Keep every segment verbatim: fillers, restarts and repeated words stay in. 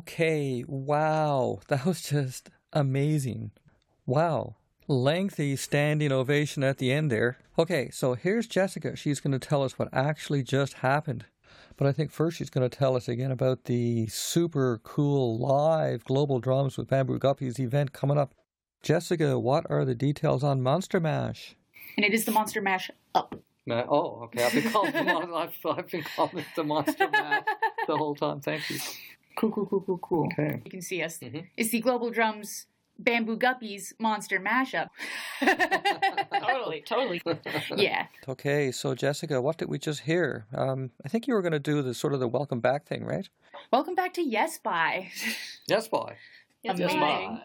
Okay, wow. That was just amazing. Wow. Lengthy standing ovation at the end there. Okay, so here's Jessica. She's going to tell us what actually just happened. But I think first she's going to tell us again about the super cool live Global Drums with Bamboo Guppies event coming up. Jessica, what are the details on Monster Mash? And it is the Monster Mash Up. Ma- oh, okay. I've been calling, the mon- I've, I've been calling it the Monster Mash the whole time. Thank you. Cool, cool, cool, cool, cool. Okay. You can see us. Mm-hmm. It's the Global Drums Bamboo Guppies Monster Mashup. Totally, totally. Yeah. Okay, so Jessica, what did we just hear? Um, I think you were going to do the sort of the welcome back thing, right? Welcome back to Yes Bye. Yes, boy. Amazing.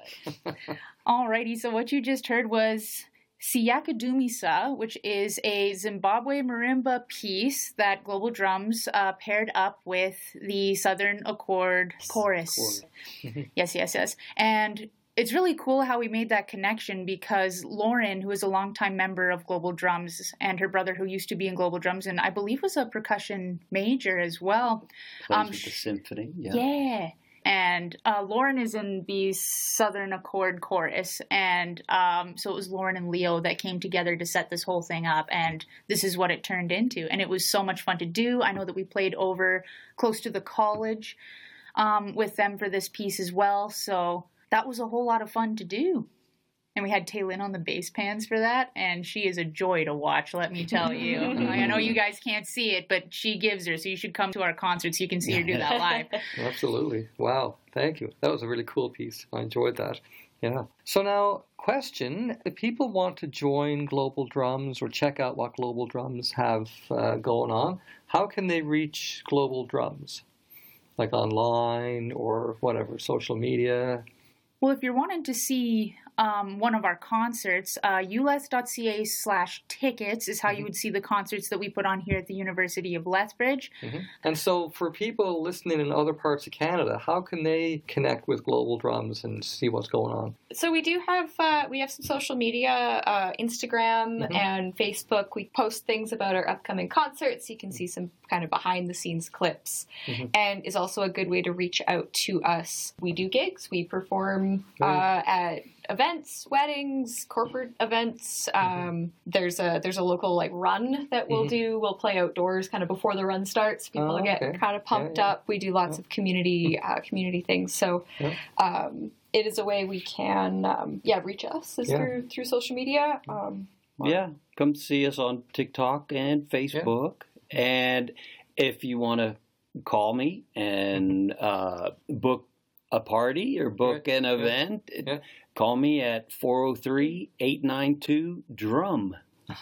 Alrighty, so what you just heard was Siyakadumisa, which is a Zimbabwe marimba piece that Global Drums uh, paired up with the Southern Accord Chorus. Yes, yes, yes. And it's really cool how we made that connection because Lauren, who is a longtime member of Global Drums, and her brother, who used to be in Global Drums, and I believe was a percussion major as well. Plays Um, with the symphony. Yeah. Yeah. And uh, Lauren is in the Southern Accord Chorus. And um, so it was Lauren and Leo that came together to set this whole thing up. And this is what it turned into. And it was so much fun to do. I know that we played over close to the college um, with them for this piece as well. So that was a whole lot of fun to do. And we had Taylin on the bass pans for that, and she is a joy to watch, let me tell you. I know you guys can't see it, but she gives her, so you should come to our concert so you can see her do that live. Absolutely. Wow. Thank you. That was a really cool piece. I enjoyed that. Yeah. So now, question, if people want to join Global Drums or check out what Global Drums have uh, going on, how can they reach Global Drums? Like online or whatever, social media? Well, if you're wanting to see um, one of our concerts, uh, uleth.ca slash tickets is how mm-hmm. you would see the concerts that we put on here at the University of Lethbridge. Mm-hmm. And so for people listening in other parts of Canada, how can they connect with Global Drums and see what's going on? So we do have uh, we have some social media, uh, Instagram mm-hmm. and Facebook. We post things about our upcoming concerts. You can see some kind of behind the scenes clips, mm-hmm. and is also a good way to reach out to us. We do gigs. We perform Right. uh, at events, weddings, corporate events. Um, mm-hmm. There's a there's a local like run that we'll mm-hmm. do. We'll play outdoors kind of before the run starts. People Oh, get okay. kind of pumped Yeah, yeah. up. We do lots Yeah. of community uh, community things. So. Yeah. Um, it is a way we can, um, yeah, reach us is Yeah. through through social media. Um, Yeah, come see us on TikTok and Facebook. And if you want to call me and uh, book a party or book Right. an Yeah. event, Yeah. call me at four oh three, eight nine two, DRUM.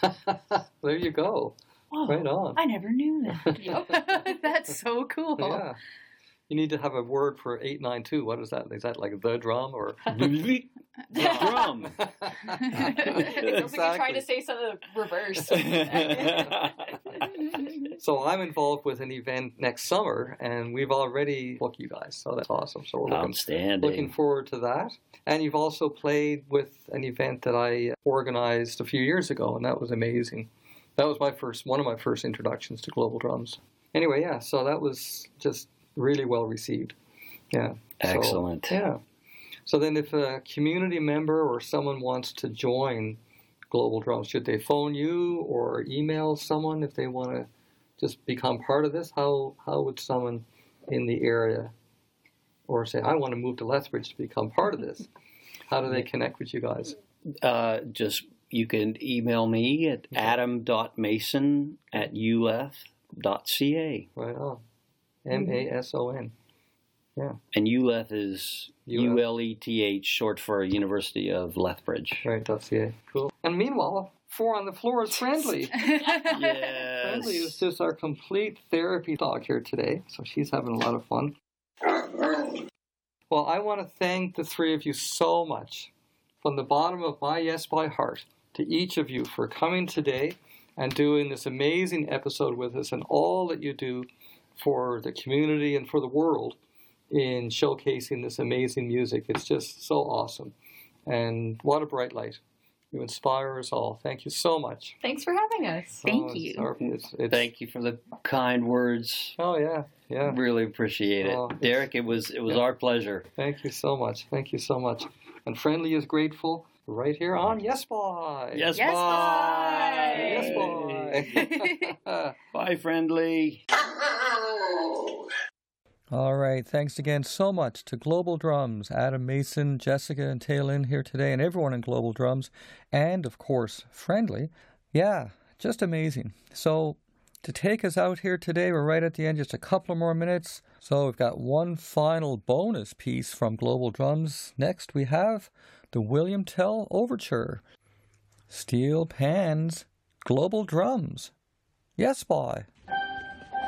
There you go. Whoa, Right on. I never knew that. That's so cool. Yeah. You need to have a word for eight nine two. What is that? Is that like the drum or? DRUM. It sounds like you're trying to say something reverse. So I'm involved with an event next summer, and we've already booked you guys, so that's awesome. So we're looking, Outstanding. looking forward to that. And you've also played with an event that I organized a few years ago, and that was amazing. That was my first, one of my first introductions to Global Drums. Anyway, yeah, so that was just really well received. Yeah. So, Excellent. yeah. So then if a community member or someone wants to join Global Drums, should they phone you or email someone if they want to just become part of this? How how would someone in the area, or say, I want to move to Lethbridge to become part of this, how do they connect with you guys? Uh, just, you can email me at adam.mason at uleth.ca. Right on. M A S O N. Yeah. And ULETH is U L. U L E T H, short for University of Lethbridge. Right, .ca. Cool. And meanwhile, Four on the Floor is Friendly. Yes. Friendly is just our complete therapy dog here today, so she's having a lot of fun. Well, I want to thank the three of you so much from the bottom of my Yes by heart to each of you for coming today and doing this amazing episode with us and all that you do for the community and for the world in showcasing this amazing music. It's just so awesome. And what a bright light You inspire us all. Thank you so much. Thanks for having us. Thank Oh, it's you. our- it's- it's- Thank you for the kind words. Oh, yeah, yeah. Really appreciate it, Oh, it's- Derek. It was it was yeah. our pleasure. Thank you so much. Thank you so much. And Friendly is grateful right here on Yes Boy. Yes, Yes, bye. Yes, boy. Bye, Friendly. All right. Thanks again so much to Global Drums, Adam Mason, Jessica, and Taylin here today, and everyone in Global Drums, and of course, Friendly. Yeah, just amazing. So, to take us out here today, we're right at the end, just a couple more minutes. So, we've got one final bonus piece from Global Drums. Next, we have the William Tell Overture. Steel Pans, Global Drums. Yes, boy.